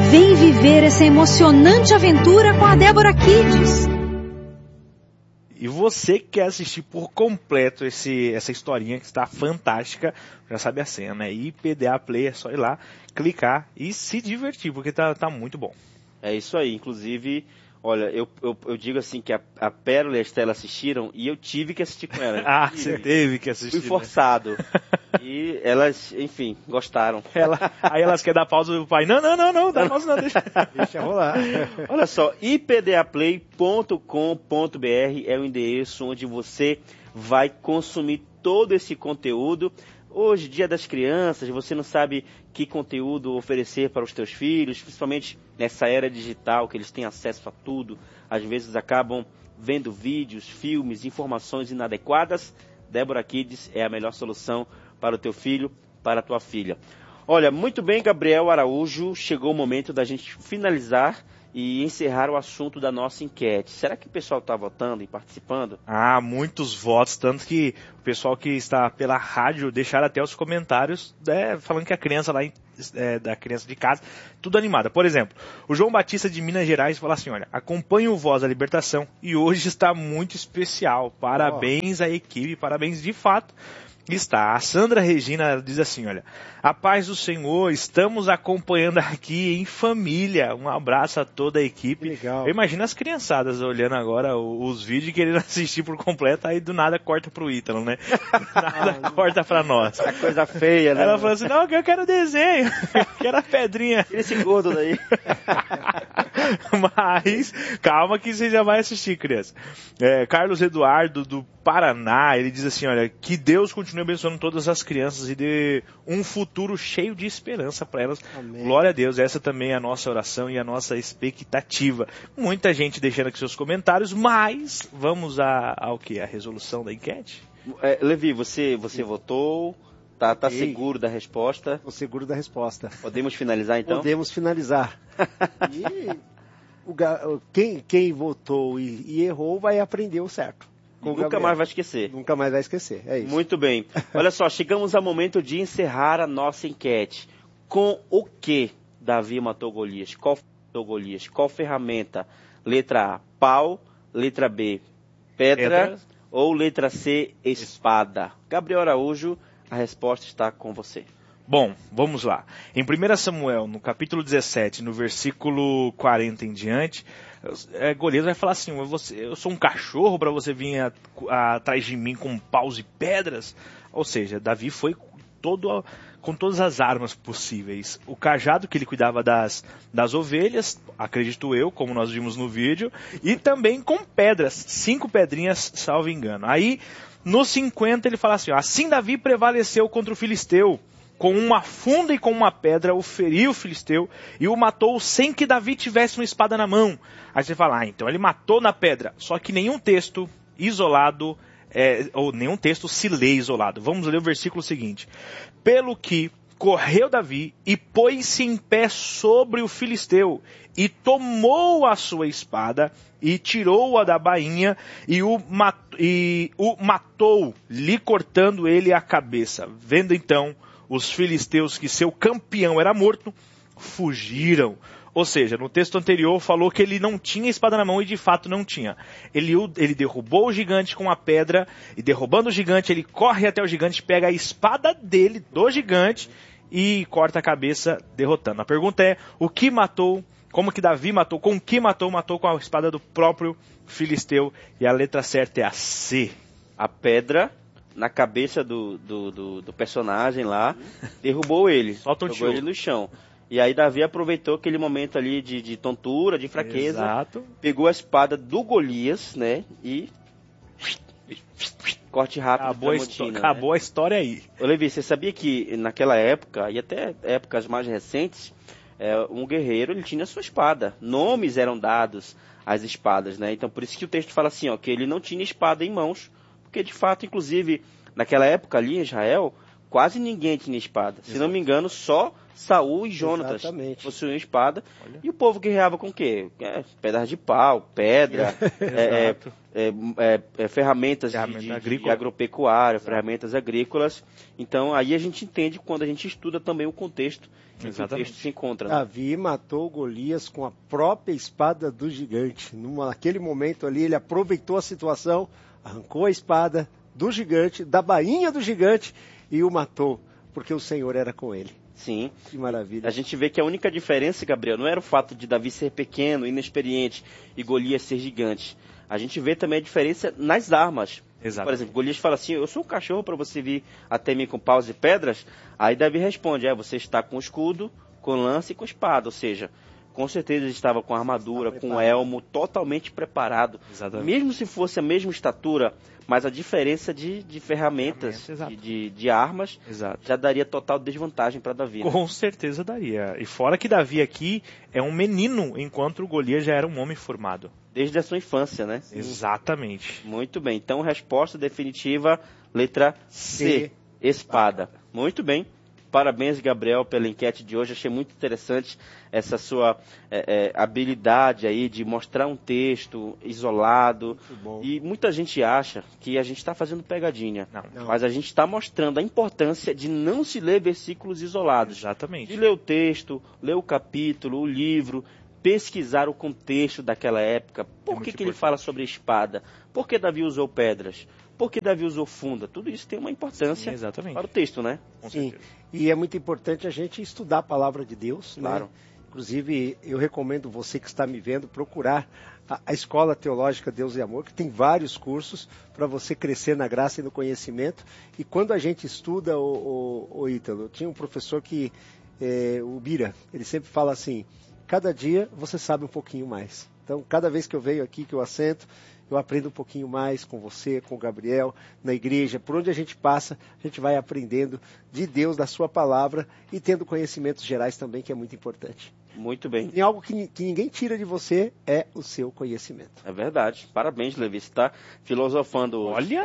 Vem viver essa emocionante aventura com a Débora Kids. E você que quer assistir por completo essa historinha que está fantástica, já sabe a senha, né? IPDA Play, é só ir lá, clicar e se divertir, porque tá muito bom. É isso aí, inclusive, olha, eu digo assim que a Pérola e a Estela assistiram e eu tive que assistir com elas. Você teve que assistir. Fui forçado. Né? E elas, enfim, gostaram. Aí elas querem dar pausa do pai. Não, dá pausa não, deixa rolar. Olha só, ipdaplay.com.br é o endereço onde você vai consumir todo esse conteúdo. Hoje, Dia das Crianças, você não sabe que conteúdo oferecer para os teus filhos, principalmente nessa era digital, que eles têm acesso a tudo. Às vezes acabam vendo vídeos, filmes, informações inadequadas. Débora Kids é a melhor solução para o teu filho, para a tua filha. Olha, muito bem, Gabriel Araújo, chegou o momento da gente finalizar e encerrar o assunto da nossa enquete. Será que o pessoal está votando e participando? Muitos votos, tanto que o pessoal que está pela rádio deixaram até os comentários, falando que a criança lá, da criança de casa, tudo animada. Por exemplo, o João Batista de Minas Gerais fala assim, olha, acompanho o Voz da Libertação e hoje está muito especial. Parabéns à equipe, parabéns de fato. Está. A Sandra Regina diz assim, olha, a paz do Senhor, estamos acompanhando aqui em família. Um abraço a toda a equipe. Legal. Eu imagino as criançadas olhando agora os vídeos e querendo assistir por completo, aí do nada corta pro Ítalo, né? Nada corta pra nós. A coisa feia, né? Ela falou assim, não, eu quero desenho, eu quero a pedrinha. Tira esse gordo daí. Mas, calma que você já vai assistir, criança. Carlos Eduardo, do Paraná, ele diz assim, olha, que Deus continue abençoando todas as crianças e dê um futuro cheio de esperança para elas. Amém. Glória a Deus, essa também é a nossa oração e a nossa expectativa. Muita gente deixando aqui seus comentários, mas vamos ao que? A resolução da enquete? Levi, você votou, tá seguro da resposta? Estou seguro da resposta. Podemos finalizar então? Podemos finalizar. E quem votou e errou vai aprender o certo. Nunca mais vai esquecer. Nunca mais vai esquecer, é isso. Muito bem. Olha só, chegamos ao momento de encerrar a nossa enquete. Com o que Davi matou Golias? Qual matou Golias? Qual ferramenta? Letra A, pau. Letra B, pedra. Ou letra C, espada? Gabriel Araújo, a resposta está com você. Bom, vamos lá. Em 1 Samuel, no capítulo 17, no versículo 40 em diante, Golias vai falar assim, eu sou um cachorro para você vir atrás de mim com paus e pedras? Ou seja, Davi foi com todas as armas possíveis. O cajado que ele cuidava das ovelhas, acredito eu, como nós vimos no vídeo, e também com pedras, 5 pedrinhas, salvo engano. Aí, no 50, ele fala assim, assim Davi prevaleceu contra o filisteu, com uma funda e com uma pedra, o feriu o filisteu e o matou sem que Davi tivesse uma espada na mão. Aí você fala, então ele matou na pedra. Só que nenhum texto isolado, ou nenhum texto se lê isolado. Vamos ler o versículo seguinte. Pelo que correu Davi e pôs-se em pé sobre o filisteu e tomou a sua espada e tirou-a da bainha e o matou, lhe cortando ele a cabeça. Vendo então os filisteus que seu campeão era morto, fugiram. Ou seja, no texto anterior falou que ele não tinha espada na mão e de fato não tinha. Ele derrubou o gigante com a pedra e derrubando o gigante, ele corre até o gigante, pega a espada dele, do gigante, e corta a cabeça derrotando. A pergunta é, o que matou? Como que Davi matou? Com o que matou? Matou com a espada do próprio filisteu. E a letra certa é a C. A pedra na cabeça do personagem lá, derrubou ele, jogou ele no chão. E aí Davi aproveitou aquele momento ali de tontura, de fraqueza, exato, pegou a espada do Golias, né, e corte rápido. Acabou a história aí. Ô Levi, você sabia que naquela época, e até épocas mais recentes, um guerreiro ele tinha sua espada, nomes eram dados às espadas, né, então por isso que o texto fala assim, que ele não tinha espada em mãos, porque de fato, inclusive, naquela época ali em Israel, quase ninguém tinha espada. Se não me engano, só Saul e Jonatas Exatamente. possuíam espada. E o povo guerreava com o quê? Pedaços de pau, pedra, Exato. ferramentas Ferramenta de agrícola. agropecuária, ferramentas agrícolas. Então, aí a gente entende quando a gente estuda também o contexto em que o Exatamente. texto se encontra. Né? Davi matou Golias com a própria espada do gigante. Naquele momento ali, ele aproveitou a situação, arrancou a espada do gigante, da bainha do gigante, e o matou, porque o Senhor era com ele. Sim. Que maravilha. A gente vê que a única diferença, Gabriel, não era o fato de Davi ser pequeno, inexperiente, e Golias ser gigante. A gente vê também a diferença nas armas. Exato. Por exemplo, Golias fala assim, eu sou um cachorro para você vir até mim com paus e pedras. Aí Davi responde, você está com escudo, com lança e com espada. Ou seja, com certeza ele estava com armadura, com elmo, totalmente preparado. Exatamente. Mesmo se fosse a mesma estatura, mas a diferença de ferramentas, exato. de armas, Exato. já daria total desvantagem para Davi. Né? Com certeza daria. E fora que Davi aqui é um menino, enquanto o Golias já era um homem formado. Desde a sua infância, né? Exatamente. Muito bem. Então, resposta definitiva, letra C, espada. Muito bem. Parabéns, Gabriel, pela enquete de hoje. Achei muito interessante essa sua habilidade aí de mostrar um texto isolado. Muito bom. E muita gente acha que a gente está fazendo pegadinha. Não. Mas a gente está mostrando a importância de não se ler versículos isolados. Exatamente. De ler o texto, ler o capítulo, o livro, pesquisar o contexto daquela época. Por que ele fala sobre espada? Por que Davi usou pedras? Por que Davi usou funda? Tudo isso tem uma importância para o texto, né? Com Sim, certeza. e é muito importante a gente estudar a palavra de Deus. Claro. Né? Inclusive, eu recomendo você que está me vendo procurar a Escola Teológica Deus e Amor, que tem vários cursos para você crescer na graça e no conhecimento. E quando a gente estuda, o Ítalo, tinha um professor que, o Bira, ele sempre fala assim, cada dia você sabe um pouquinho mais. Então, cada vez que eu venho aqui, que eu assento, eu aprendo um pouquinho mais com você, com o Gabriel, na igreja. Por onde a gente passa, a gente vai aprendendo de Deus, da sua palavra e tendo conhecimentos gerais também, que é muito importante. Muito bem. E algo que ninguém tira de você é o seu conhecimento. É verdade. Parabéns, Levi. Você está filosofando hoje. Olha,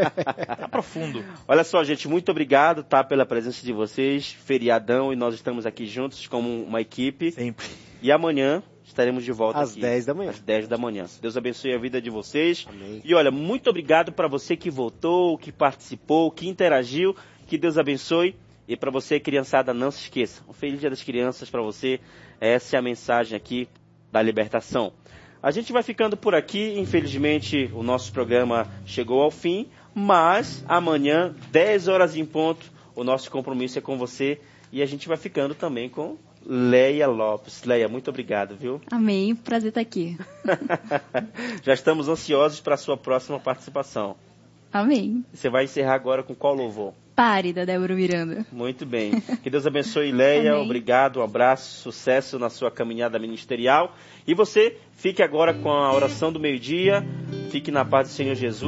tá profundo. Olha só, gente, muito obrigado, pela presença de vocês. Feriadão, e nós estamos aqui juntos como uma equipe. Sempre. E amanhã estaremos de volta Às aqui. 10 da manhã. Às 10 da manhã. Deus abençoe a vida de vocês. Amém. E olha, muito obrigado para você que votou, que participou, que interagiu. Que Deus abençoe. E para você, criançada, não se esqueça. Um feliz Dia das Crianças para você. Essa é a mensagem aqui da libertação. A gente vai ficando por aqui. Infelizmente, o nosso programa chegou ao fim. Mas amanhã, 10 horas em ponto, o nosso compromisso é com você. E a gente vai ficando também com Leia Lopes. Leia, muito obrigado, viu? Amém, prazer estar aqui. Já estamos ansiosos para a sua próxima participação. Amém. Você vai encerrar agora com qual louvor? Pare, da Débora Miranda. Muito bem. Que Deus abençoe, Leia. Amém. Obrigado, um abraço, sucesso na sua caminhada ministerial. E você, fique agora com a oração do meio-dia. Fique na paz do Senhor Jesus.